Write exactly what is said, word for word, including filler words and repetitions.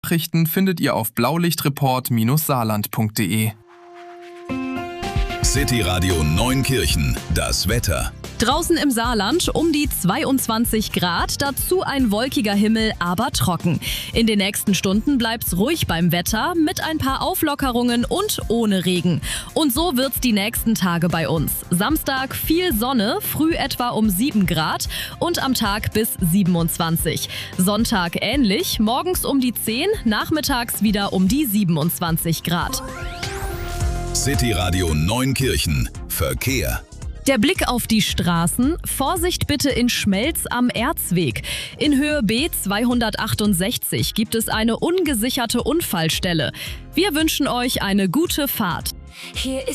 Nachrichten findet ihr auf blaulichtreport Bindestrich saarland Punkt de. City Radio Neunkirchen, das Wetter. Draußen im Saarland um die zweiundzwanzig Grad, dazu ein wolkiger Himmel, aber trocken. In den nächsten Stunden bleibt's ruhig beim Wetter, mit ein paar Auflockerungen und ohne Regen. Und so wird's die nächsten Tage bei uns. Samstag viel Sonne, früh etwa um sieben Grad und am Tag bis siebenundzwanzig. Sonntag ähnlich, morgens um die zehn, nachmittags wieder um die siebenundzwanzig Grad. City Radio Neunkirchen, Verkehr. Der Blick auf die Straßen. Vorsicht bitte in Schmelz am Erzweg. In Höhe B zweihundertachtundsechzig gibt es eine ungesicherte Unfallstelle. Wir wünschen euch eine gute Fahrt. Hier